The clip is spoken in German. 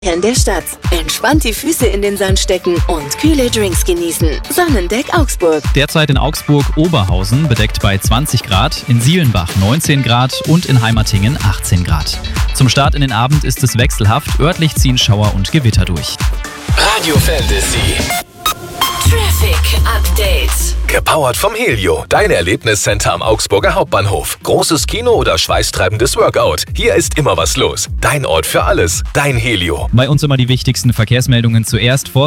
In der Stadt. Entspannt die Füße in den Sand stecken und kühle Drinks genießen. Sonnendeck Augsburg. Derzeit in Augsburg-Oberhausen bedeckt bei 20 Grad, in Sielenbach 19 Grad und in Heimatingen 18 Grad. Zum Start in den Abend ist es wechselhaft, örtlich ziehen Schauer und Gewitter durch. Radio Fantasy. Traffic Update. Gepowert vom Helio, dein Erlebniscenter am Augsburger Hauptbahnhof. Großes Kino oder schweißtreibendes Workout. Hier ist immer was los. Dein Ort für alles. Dein Helio. Bei uns immer die wichtigsten Verkehrsmeldungen zuerst.